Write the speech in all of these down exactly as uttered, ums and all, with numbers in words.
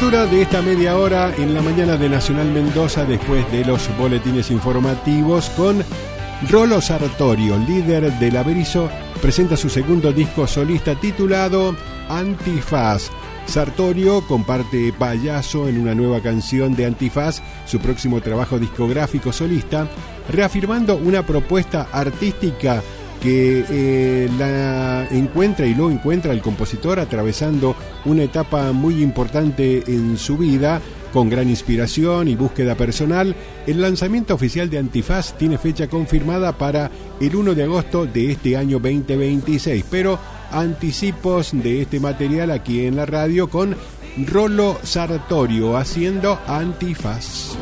apertura de esta media hora en la mañana de Nacional Mendoza, después de los boletines informativos, con Rolo Sartorio, líder del Berizo, presenta su segundo disco solista titulado Antifaz. Sartorio comparte Payaso en una nueva canción de Antifaz, su próximo trabajo discográfico solista, reafirmando una propuesta artística que eh, la encuentra y lo encuentra el compositor atravesando una etapa muy importante en su vida, con gran inspiración y búsqueda personal. El lanzamiento oficial de Antifaz tiene fecha confirmada para el primero de agosto de este año veinte veintiséis, pero anticipos de este material aquí en la radio con Rolo Sartorio haciendo Antifaz.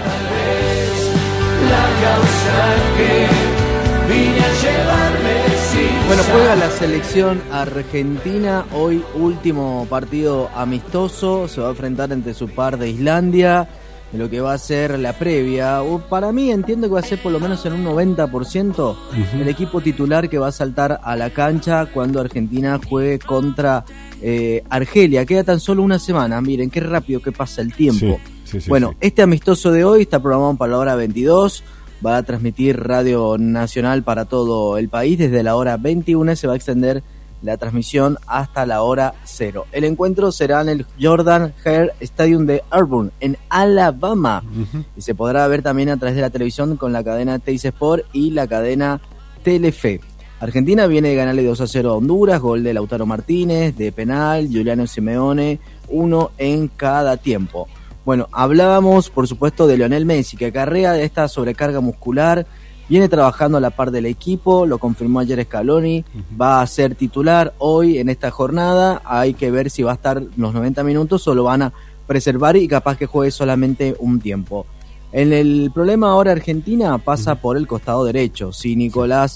La causa que vine a llevarme. Bueno, juega la selección argentina, hoy último partido amistoso, se va a enfrentar ante su par de Islandia, en lo que va a ser la previa. Para mí entiendo que va a ser por lo menos en un noventa por ciento uh-huh. el equipo titular que va a saltar a la cancha cuando Argentina juegue contra eh, Argelia. Queda tan solo una semana, miren qué rápido que pasa el tiempo. Sí, sí, sí, bueno, sí. Este amistoso de hoy está programado para la hora veintidós. Va a transmitir Radio Nacional para todo el país. Desde la hora veintiuna se va a extender la transmisión hasta la hora cero. El encuentro será en el Jordan Hare Stadium de Auburn, en Alabama. Uh-huh. Y se podrá ver también a través de la televisión con la cadena Teis Sport y la cadena Telefe. Argentina viene de ganarle dos a cero a Honduras, gol de Lautaro Martínez, de penal, Giuliano Simeone, uno en cada tiempo. Bueno, hablábamos, por supuesto, de Lionel Messi, que acarrea de esta sobrecarga muscular, viene trabajando a la par del equipo, lo confirmó ayer Scaloni, uh-huh. va a ser titular hoy en esta jornada, hay que ver si va a estar los noventa minutos o lo van a preservar y capaz que juegue solamente un tiempo. En el problema ahora Argentina pasa uh-huh. por el costado derecho, si Nicolás,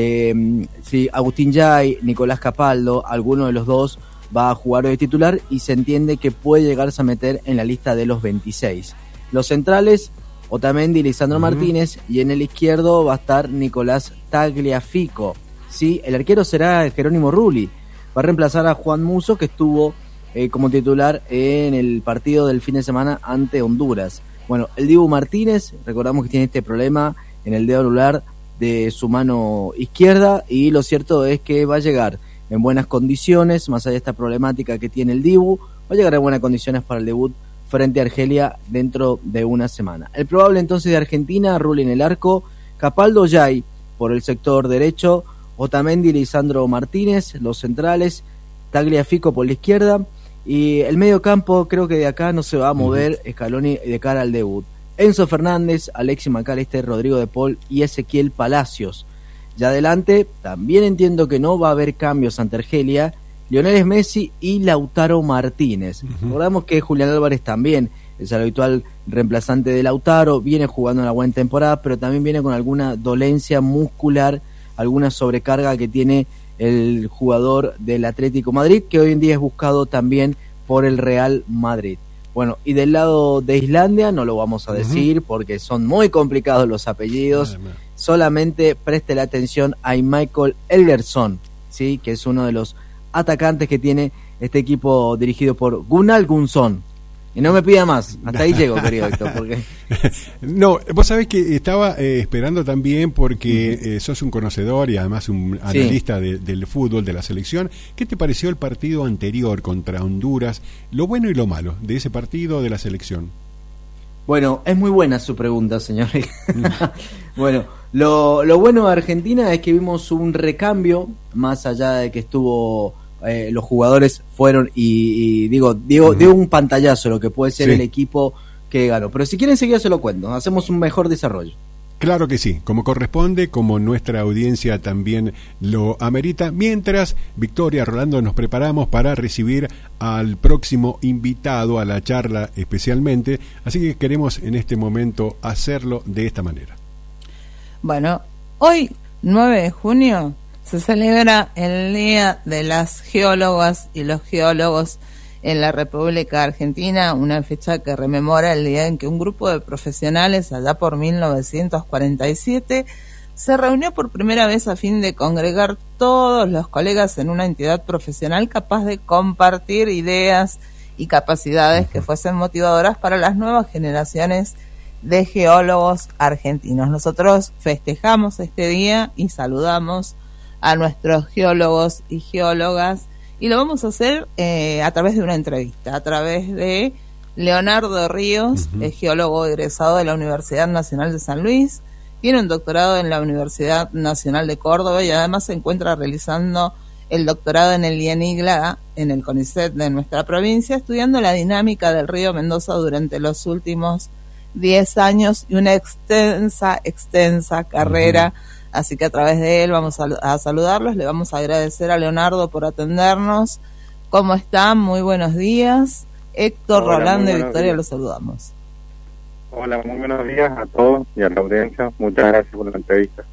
eh, si Agustín Yay, Nicolás Capaldo, alguno de los dos va a jugar hoy de titular y se entiende que puede llegarse a meter en la lista de los veintiséis. Los centrales, Otamendi y Lisandro uh-huh. Martínez, y en el izquierdo va a estar Nicolás Tagliafico. Sí, el arquero será Jerónimo Rulli. Va a reemplazar a Juan Musso, que estuvo eh, como titular en el partido del fin de semana ante Honduras. Bueno, el Dibu Martínez, recordamos que tiene este problema en el dedo anular de su mano izquierda, y lo cierto es que va a llegar en buenas condiciones, más allá de esta problemática que tiene el Dibu, va a llegar en buenas condiciones para el debut frente a Argelia dentro de una semana. El probable entonces de Argentina, Rulli en el arco, Capaldo, Yay por el sector derecho, Otamendi y Lisandro Martínez, los centrales, Tagliafico por la izquierda, y el medio campo creo que de acá no se va a mover uh-huh. Scaloni de cara al debut. Enzo Fernández, Alexis McAllister, Rodrigo de Paul y Ezequiel Palacios. Ya adelante, también entiendo que no va a haber cambios ante Argelia, Lionel Messi y Lautaro Martínez. Uh-huh. Recordamos que Julián Álvarez también es el habitual reemplazante de Lautaro, viene jugando una buena temporada, pero también viene con alguna dolencia muscular, alguna sobrecarga que tiene el jugador del Atlético Madrid, que hoy en día es buscado también por el Real Madrid. Bueno, y del lado de Islandia no lo vamos a decir uh-huh. porque son muy complicados los apellidos. Madre Solamente preste la atención a Michael Ellerson, ¿sí? que es uno de los atacantes que tiene este equipo dirigido por Gunnar Gunnarsson. Y no me pida más, hasta ahí llego, querido Héctor. Porque... No, vos sabés que estaba eh, esperando también porque eh, sos un conocedor y además un analista sí. de, del fútbol, de la selección. ¿Qué te pareció el partido anterior contra Honduras? Lo bueno y lo malo de ese partido de la selección. Bueno, es muy buena su pregunta, señor. Bueno, lo, lo bueno de Argentina es que vimos un recambio, más allá de que estuvo, eh, los jugadores fueron y, y digo, digo, uh-huh. dio un pantallazo lo que puede ser sí. el equipo que ganó. Pero si quieren seguir se lo cuento, hacemos un mejor desarrollo. Claro que sí, como corresponde, como nuestra audiencia también lo amerita. Mientras, Victoria, Rolando, nos preparamos para recibir al próximo invitado a la charla especialmente, así que queremos en este momento hacerlo de esta manera. Bueno, hoy, nueve de junio, se celebra el Día de las Geólogas y los Geólogos en la República Argentina, una fecha que rememora el día en que un grupo de profesionales, allá por mil novecientos cuarenta y siete, se reunió por primera vez a fin de congregar todos los colegas en una entidad profesional capaz de compartir ideas y capacidades que fuesen motivadoras para las nuevas generaciones de geólogos argentinos. Nosotros festejamos este día y saludamos a nuestros geólogos y geólogas, y lo vamos a hacer eh, a través de una entrevista, a través de Leonardo Ríos, uh-huh. es geólogo egresado de la Universidad Nacional de San Luis, tiene un doctorado en la Universidad Nacional de Córdoba y además se encuentra realizando el doctorado en el IENIGLA, en el CONICET de nuestra provincia, estudiando la dinámica del río Mendoza durante los últimos diez años y una extensa, extensa carrera. Uh-huh. Así que a través de él vamos a, a saludarlos, le vamos a agradecer a Leonardo por atendernos. ¿Cómo están? Muy buenos días. Héctor, Hola, Rolando y Victoria, días. Los saludamos. Hola, muy buenos días a todos y a la audiencia. Muchas gracias por la entrevista.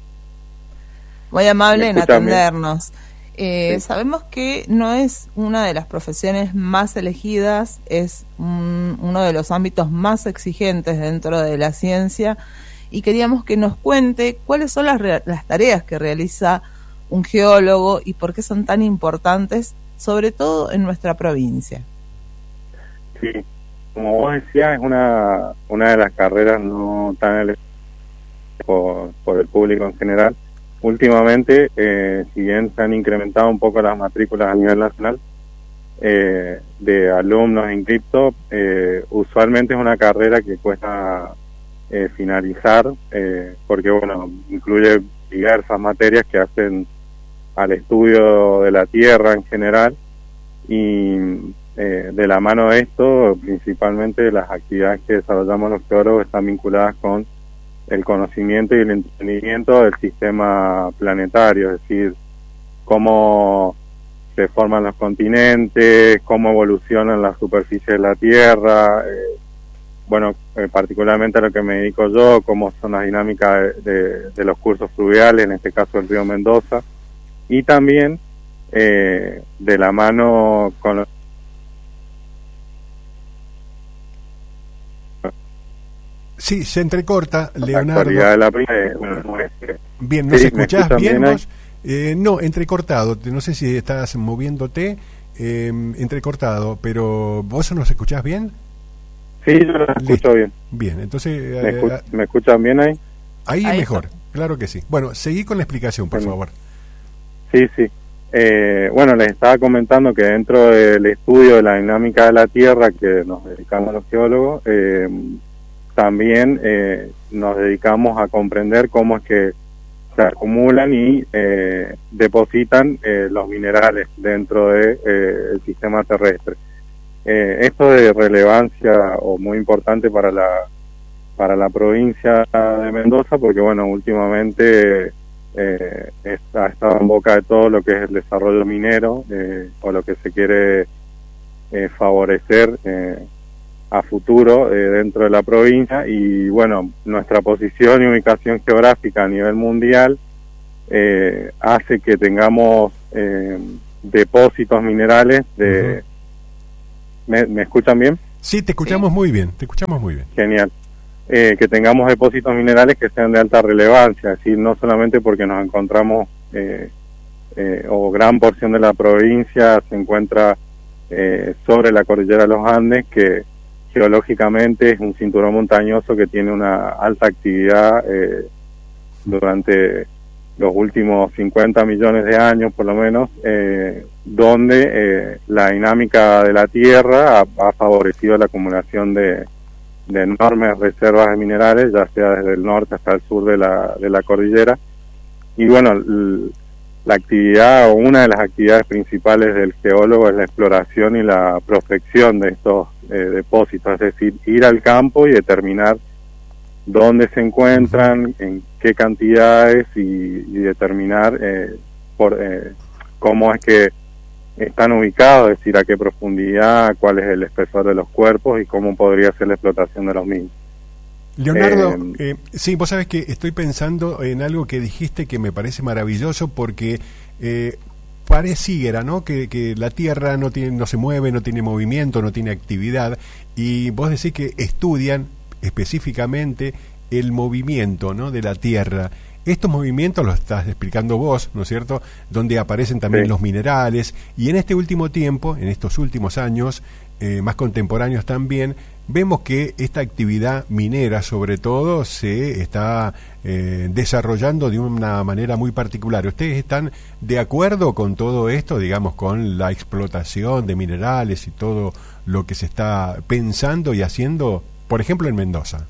Muy amable en atendernos. Eh, sí. Sabemos que no es una de las profesiones más elegidas, es un, uno de los ámbitos más exigentes dentro de la ciencia, y queríamos que nos cuente cuáles son las, re- las tareas que realiza un geólogo y por qué son tan importantes, sobre todo en nuestra provincia. Sí, como vos decías, es una, una de las carreras no tan elegidas por, por el público en general. Últimamente, eh, si bien se han incrementado un poco las matrículas a nivel nacional eh, de alumnos inscriptos, eh, usualmente es una carrera que cuesta eh, finalizar, eh, porque bueno, incluye diversas materias que hacen al estudio de la Tierra en general, y eh, de la mano de esto, principalmente las actividades que desarrollamos los geólogos están vinculadas con el conocimiento y el entendimiento del sistema planetario, es decir, cómo se forman los continentes, cómo evolucionan las superficies de la Tierra, eh, bueno, eh, particularmente a lo que me dedico yo, cómo son las dinámicas de, de, de los cursos fluviales, en este caso el río Mendoza, y también eh, de la mano con los Sí, se entrecorta, Leonardo. La la eh, bueno, no es, eh, bien, ¿nos sí, escuchás bien, bien vos? Eh, no, entrecortado, no sé si estás moviéndote, eh, entrecortado, pero ¿vos nos escuchás bien? Sí, yo lo escucho Listo. bien. Bien, entonces... ¿Me, eh, escu- ¿Me escuchan bien ahí? Ahí, ahí mejor, está. Claro que sí. Bueno, seguí con la explicación, por bueno, favor. Sí, sí. Eh, bueno, les estaba comentando que dentro del estudio de la dinámica de la Tierra, que nos dedicamos los geólogos, eh, también eh, nos dedicamos a comprender cómo es que se acumulan y eh, depositan eh, los minerales dentro de eh, el sistema terrestre. Eh, esto es de relevancia o muy importante para la para la provincia de Mendoza, porque bueno, últimamente eh, está, ha estado en boca de todo lo que es el desarrollo minero, eh, o lo que se quiere eh, favorecer eh, a futuro eh, dentro de la provincia, y bueno, nuestra posición y ubicación geográfica a nivel mundial eh, hace que tengamos eh, depósitos minerales de... Uh-huh. ¿Me, ¿Me escuchan bien? Sí, te escuchamos ¿Sí? muy bien, te escuchamos muy bien. Genial. Eh, que tengamos depósitos minerales que sean de alta relevancia, es decir, no solamente porque nos encontramos eh, eh, o gran porción de la provincia se encuentra eh, sobre la cordillera de los Andes, que geológicamente es un cinturón montañoso que tiene una alta actividad eh, durante los últimos cincuenta millones de años por lo menos, eh, donde eh, la dinámica de la Tierra ha, ha favorecido la acumulación de, de enormes reservas de minerales, ya sea desde el norte hasta el sur de la, de la cordillera. Y bueno, l- la actividad o una de las actividades principales del geólogo es la exploración y la prospección de estos eh, depósitos, es decir, ir al campo y determinar dónde se encuentran, en qué cantidades, y, y determinar eh, por eh, cómo es que están ubicados, es decir, a qué profundidad, cuál es el espesor de los cuerpos y cómo podría ser la explotación de los mismos. Leonardo, eh, eh, sí, vos sabés que estoy pensando en algo que dijiste que me parece maravilloso, porque eh, pareciera, ¿no?, que, que la Tierra no tiene, no se mueve, no tiene movimiento, no tiene actividad, y vos decís que estudian específicamente el movimiento, ¿no?, de la Tierra. estos movimientos los estás explicando vos, ¿no es cierto?, donde aparecen también sí. los minerales, y en este último tiempo, en estos últimos años, eh, más contemporáneos también, vemos que esta actividad minera, sobre todo, se está eh, desarrollando de una manera muy particular. ¿Ustedes están de acuerdo con todo esto, digamos, con la explotación de minerales y todo lo que se está pensando y haciendo, por ejemplo, en Mendoza?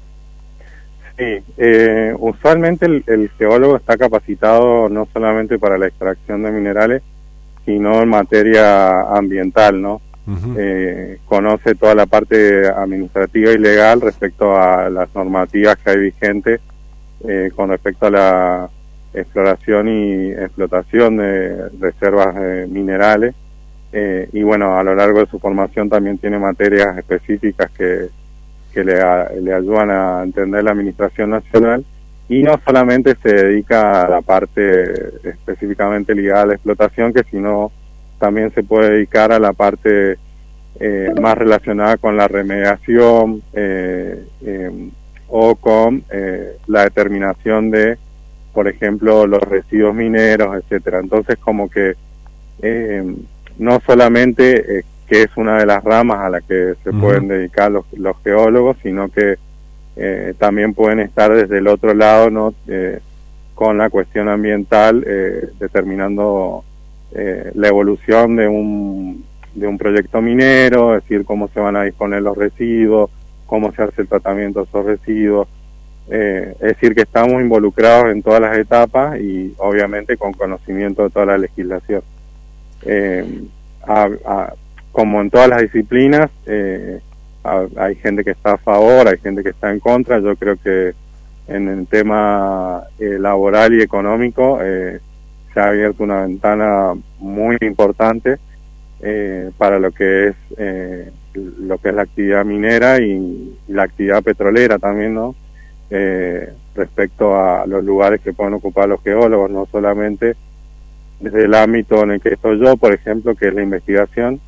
Sí, eh, usualmente el, el geólogo está capacitado no solamente para la extracción de minerales, sino en materia ambiental, ¿no? Uh-huh. Eh, conoce toda la parte administrativa y legal respecto a las normativas que hay vigentes eh, con respecto a la exploración y explotación de reservas eh, minerales eh, y bueno, a lo largo de su formación también tiene materias específicas que, que le, a, le ayudan a entender la administración nacional, y no solamente se dedica a la parte específicamente ligada a la explotación, que sino también se puede dedicar a la parte eh, más relacionada con la remediación eh, eh, o con eh, la determinación de, por ejemplo, los residuos mineros, etcétera. Entonces, como que eh, no solamente eh, que es una de las ramas a la que se uh-huh. pueden dedicar los, los geólogos, sino que eh, también pueden estar desde el otro lado, ¿no? Eh, con la cuestión ambiental, eh, determinando Eh, la evolución de un de un proyecto minero, es decir, cómo se van a disponer los residuos, cómo se hace el tratamiento de esos residuos, eh, es decir, que estamos involucrados en todas las etapas y obviamente con conocimiento de toda la legislación. Eh, a, a, como en todas las disciplinas, eh, a, hay gente que está a favor, hay gente que está en contra. Yo creo que en el tema eh, laboral y económico, eh, se ha abierto una ventana muy importante eh, para lo que es eh, lo que es la actividad minera y, y la actividad petrolera también, ¿no? Eh, respecto a los lugares que pueden ocupar los geólogos, no solamente desde el ámbito en el que estoy yo, por ejemplo, que es la investigación,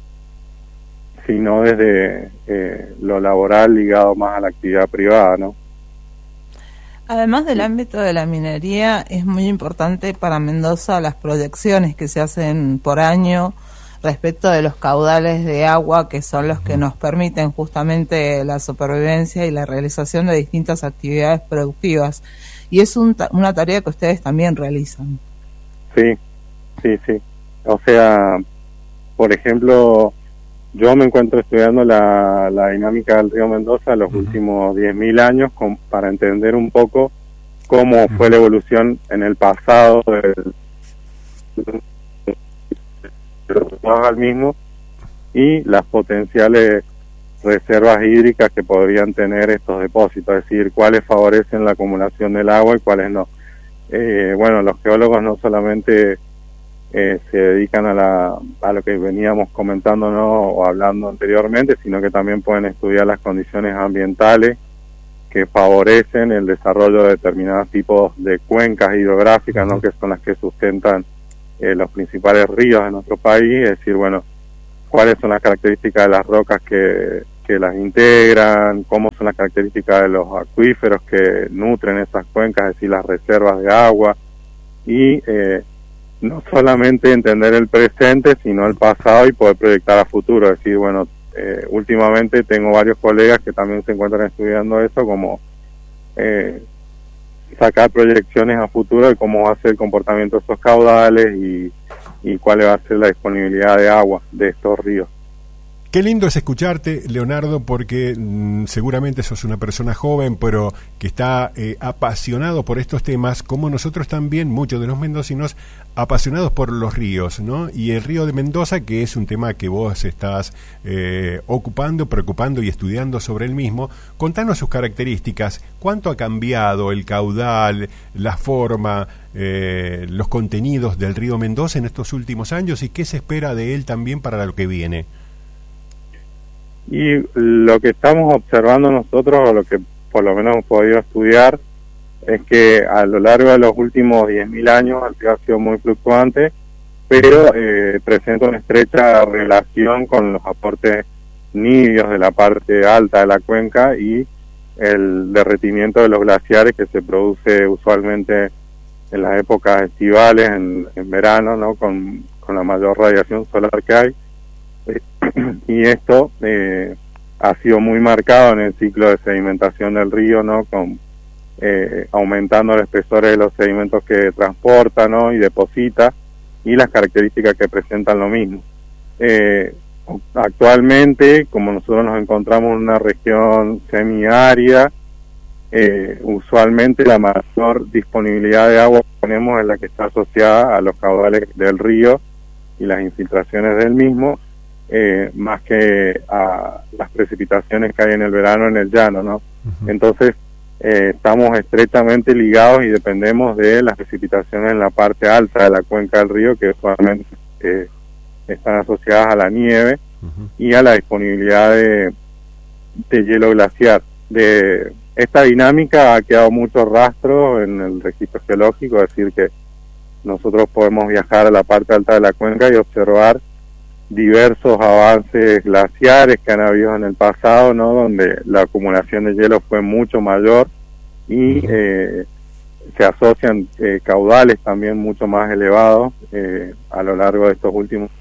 sino desde eh, lo laboral ligado más a la actividad privada, ¿no? Además del ámbito de la minería, es muy importante para Mendoza las proyecciones que se hacen por año respecto de los caudales de agua, que son los que nos permiten justamente la supervivencia y la realización de distintas actividades productivas. Y es un ta- una tarea que ustedes también realizan. Sí, sí, sí. O sea, por ejemplo, yo me encuentro estudiando la, la dinámica del río Mendoza los uh-huh. últimos diez mil años con, para entender un poco cómo uh-huh. fue la evolución en el pasado del, al mismo y las potenciales reservas hídricas que podrían tener estos depósitos, es decir, cuáles favorecen la acumulación del agua y cuáles no. Eh, bueno, los geólogos no solamente Eh, se dedican a, la, a lo que veníamos comentando, ¿no? o hablando anteriormente, sino que también pueden estudiar las condiciones ambientales que favorecen el desarrollo de determinados tipos de cuencas hidrográficas, ¿no? que son las que sustentan eh, los principales ríos de nuestro país, es decir, bueno, cuáles son las características de las rocas que, que las integran, cómo son las características de los acuíferos que nutren esas cuencas, es decir, las reservas de agua, y eh, no solamente entender el presente, sino el pasado y poder proyectar a futuro. Es decir, bueno, eh, últimamente tengo varios colegas que también se encuentran estudiando eso, como eh, sacar proyecciones a futuro de cómo va a ser el comportamiento de esos caudales y, y cuál va a ser la disponibilidad de agua de estos ríos. Qué lindo es escucharte, Leonardo, porque mmm, seguramente sos una persona joven, pero que está eh, apasionado por estos temas, como nosotros también, muchos de los mendocinos, apasionados por los ríos, ¿no? Y el río de Mendoza, que es un tema que vos estás eh, ocupando, preocupando y estudiando sobre el mismo. Contanos sus características, cuánto ha cambiado el caudal, la forma, eh, los contenidos del río Mendoza en estos últimos años y qué se espera de él también para lo que viene. Y lo que estamos observando nosotros, o lo que por lo menos hemos podido estudiar, es que a lo largo de los últimos diez mil años el río ha sido muy fluctuante, pero eh, presenta una estrecha relación con los aportes nidios de la parte alta de la cuenca y el derretimiento de los glaciares que se produce usualmente en las épocas estivales, en, en verano, ¿no? Con, con la mayor radiación solar que hay. Eh, y esto eh, ha sido muy marcado en el ciclo de sedimentación del río, ¿no? Con eh, aumentando el espesor de los sedimentos que transporta, ¿no? Y deposita, y las características que presentan lo mismo. Eh, actualmente, como nosotros nos encontramos en una región semiárida, eh, usualmente la mayor disponibilidad de agua que tenemos es la que está asociada a los caudales del río y las infiltraciones del mismo, eh, más que a las precipitaciones que hay en el verano en el llano, ¿no? Uh-huh. Entonces, eh, estamos estrechamente ligados y dependemos de las precipitaciones en la parte alta de la cuenca del río, que usualmente eh, están asociadas a la nieve uh-huh. y a la disponibilidad de, de hielo glaciar. De esta dinámica ha quedado mucho rastro en el registro geológico, es decir, que nosotros podemos viajar a la parte alta de la cuenca y observar diversos avances glaciares que han habido en el pasado, ¿no? Donde la acumulación de hielo fue mucho mayor y eh, se asocian eh, caudales también mucho más elevados eh, a lo largo de estos últimos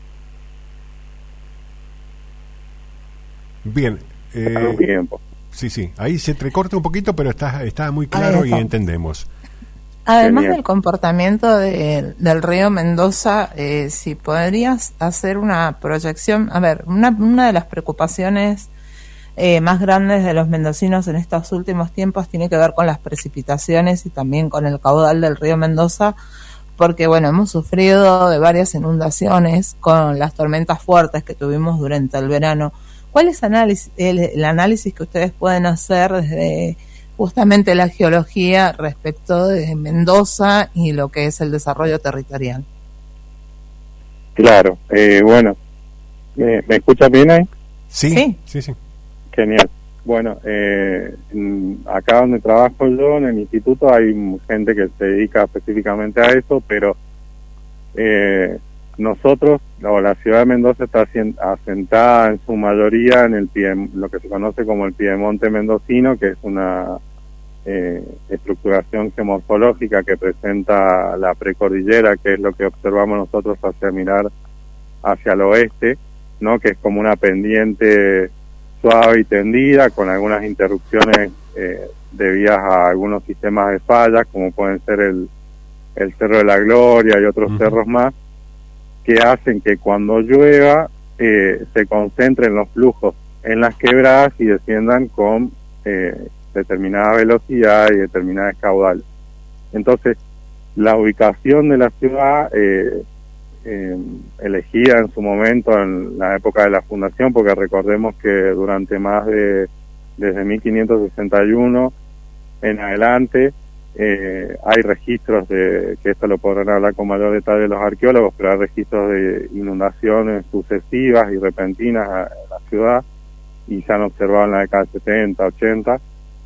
Bien, eh, tiempos. Sí, sí, ahí se entrecorta un poquito, pero está, está muy claro y entendemos. Además Genial. del comportamiento de, del río Mendoza, eh, si podrías hacer una proyección, a ver, una, una de las preocupaciones eh, más grandes de los mendocinos en estos últimos tiempos tiene que ver con las precipitaciones y también con el caudal del río Mendoza, porque bueno, hemos sufrido de varias inundaciones con las tormentas fuertes que tuvimos durante el verano. ¿Cuál es análisis, el, el análisis que ustedes pueden hacer desde justamente la geología respecto de Mendoza y lo que es el desarrollo territorial? Claro, eh, bueno, ¿me, ¿me escuchas bien ahí? Sí, sí, sí, sí. Genial. Bueno, eh, acá donde trabajo yo, en el instituto, hay gente que se dedica específicamente a eso, pero eh, nosotros, o la ciudad de Mendoza, está asentada en su mayoría en el Piem, lo que se conoce como el Piedemonte mendocino, que es una eh, estructuración geomorfológica que presenta la precordillera, que es lo que observamos nosotros hacia mirar hacia el oeste, ¿no? Que es como una pendiente suave y tendida, con algunas interrupciones eh, debidas a algunos sistemas de fallas, como pueden ser el, el Cerro de la Gloria y otros uh-huh. cerros más, que hacen que cuando llueva eh, se concentren los flujos en las quebradas y desciendan con eh, determinada velocidad y determinadas caudales. Entonces, la ubicación de la ciudad, eh, eh, elegida en su momento en la época de la fundación, porque recordemos que durante más de, desde mil quinientos sesenta y uno en adelante, Eh, hay registros de, que esto lo podrán hablar con mayor detalle los arqueólogos, pero hay registros de inundaciones sucesivas y repentinas a, a la ciudad, y se han observado en la década de setenta, ochenta.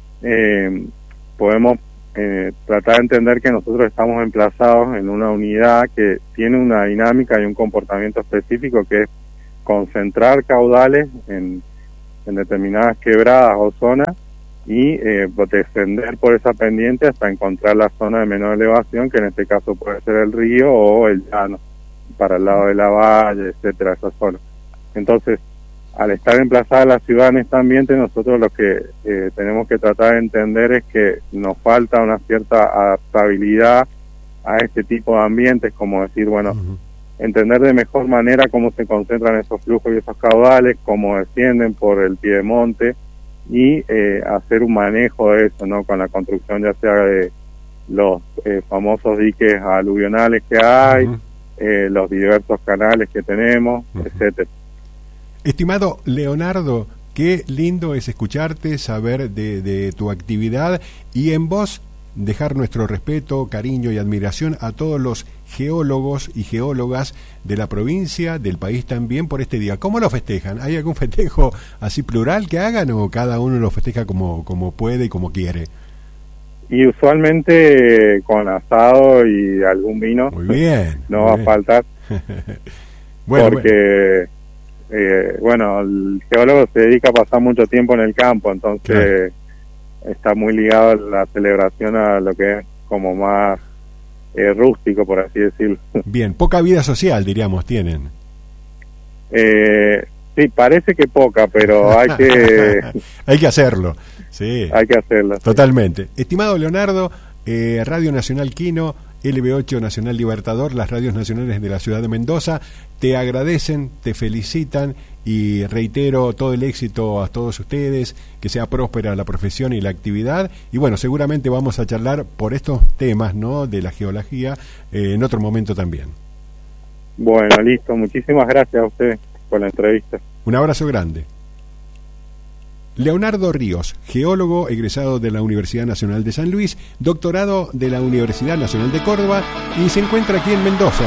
Eh, podemos eh, tratar de entender que nosotros estamos emplazados en una unidad que tiene una dinámica y un comportamiento específico, que es concentrar caudales en, en determinadas quebradas o zonas, y eh, descender por esa pendiente hasta encontrar la zona de menor elevación, que en este caso puede ser el río o el llano, para el lado de la valle, etcétera, esa zona. Entonces, al estar emplazada la ciudad en este ambiente, nosotros lo que eh, tenemos que tratar de entender es que nos falta una cierta adaptabilidad a este tipo de ambientes, como decir, bueno, uh-huh. entender de mejor manera cómo se concentran esos flujos y esos caudales, cómo descienden por el piedemonte, y eh, hacer un manejo de eso, ¿no? Con la construcción ya sea de los eh, famosos diques aluvionales que hay, uh-huh. eh, los diversos canales que tenemos, uh-huh. etcétera. Estimado Leonardo, qué lindo es escucharte, saber de, de tu actividad, y en vos dejar nuestro respeto, cariño y admiración a todos los geólogos y geólogas de la provincia, del país también, por este día. ¿Cómo lo festejan? ¿Hay algún festejo así plural que hagan, o cada uno lo festeja como, como puede y como quiere? Y usualmente con asado y algún vino. Muy bien. No muy va bien. a faltar. bueno, porque, bueno. Eh, bueno, el geólogo se dedica a pasar mucho tiempo en el campo, entonces claro. está muy ligado a la celebración a lo que es como más eh, rústico, por así decirlo. Bien, poca vida social, diríamos, tienen. Eh, sí, parece que poca, pero hay que... hay que hacerlo, sí. Hay que hacerlo. Totalmente. Sí. Estimado Leonardo, eh, Radio Nacional Quino, L B ocho Nacional Libertador, las radios nacionales de la ciudad de Mendoza, te agradecen, te felicitan y reitero todo el éxito a todos ustedes, que sea próspera la profesión y la actividad, y bueno, seguramente vamos a charlar por estos temas, ¿no?, de la geología eh, en otro momento también. Bueno, listo, muchísimas gracias a usted por la entrevista. Un abrazo grande. Leonardo Ríos, geólogo egresado de la Universidad Nacional de San Luis, doctorado de la Universidad Nacional de Córdoba, y se encuentra aquí en Mendoza,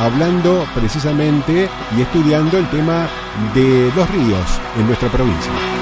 hablando precisamente y estudiando el tema de los ríos en nuestra provincia.